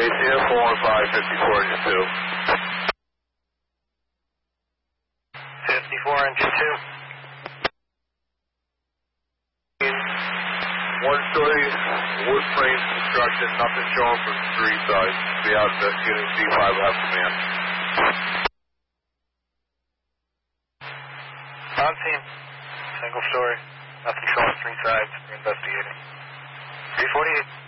ACF 415, 54 engine 2. 54 engine 2. One story, wood frame construction, nothing showing from the street side. Be out investigating C5 have command. On scene. Single story. Nothing showing street sides. We're investigating. 348.